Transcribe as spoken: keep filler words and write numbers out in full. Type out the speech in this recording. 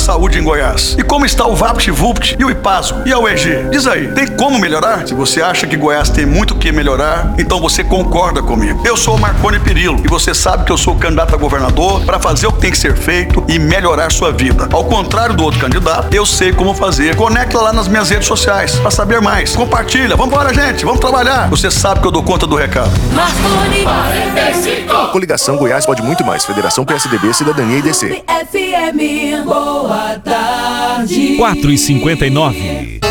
saúde em Goiás? E como está o VaptVupt e o IPASO e a U E G? Diz aí, tem como melhorar? Se você acha que Goiás tem muito o que melhorar, então você concorda comigo. Eu sou o Marconi Perillo e você sabe que eu sou candidato a governador para fazer o que tem que ser feito e melhorar sua vida. Ao contrário do outro candidato, eu sei como fazer. Conecta lá nas minhas redes sociais para saber mais. Compartilha. Vamos embora, gente. Vamos trabalhar. Você sabe que eu dou conta do recado. Marconi quarenta e cinco. Coligação Goiás pode muito mais. Federação P S D B, Cidadania e D C. F M, boa tarde. quatro e cinquenta e nove.